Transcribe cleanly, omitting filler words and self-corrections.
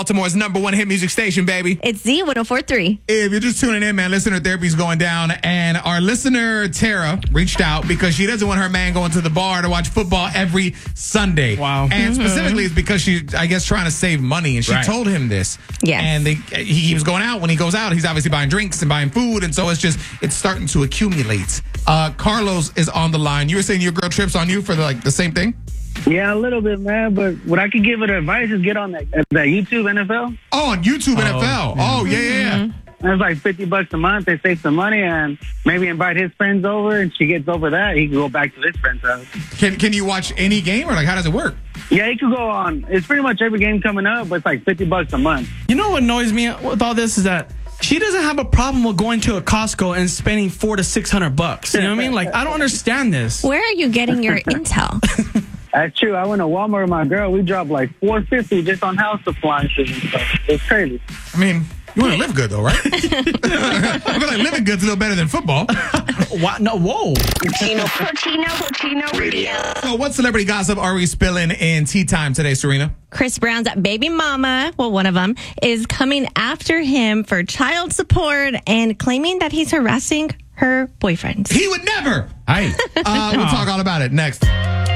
Baltimore's #1 hit music station, baby. It's Z1043. If you're just tuning in, man, listener therapy is going down. And our listener, Tara, reached out because she doesn't want her man going to the bar to watch football every Sunday. Wow. And specifically, it's because she's, I guess, trying to save money. And she told him this. Yes. And he was going out. When he goes out, he's obviously buying drinks and buying food. And so it's starting to accumulate. Carlos is on the line. You were saying your girl trips on you for the same thing? Yeah, a little bit, man. But what I could give her advice is get on that YouTube NFL. Oh, on YouTube NFL. Oh, yeah. That's like $50 a month. They save some money and maybe invite his friends over. And she gets over that, he can go back to his friend's house. Can you watch any game or how does it work? Yeah, he could go on. It's pretty much every game coming up, but it's like $50 a month. You know what annoys me with all this is that she doesn't have a problem with going to a Costco and spending $400 to $600. You know what I mean? I don't understand this. Where are you getting your intel? That's true. I went to Walmart with my girl. We dropped like $450 just on house appliances and stuff. It's crazy. I mean, you want to live good, though, right? I feel like living good's a little better than football. What? No, whoa. Portino Radio. So what celebrity gossip are we spilling in tea time today, Serena? Chris Brown's baby mama, one of them, is coming after him for child support and claiming that he's harassing her boyfriend. He would never. Hey. We'll talk all about it next.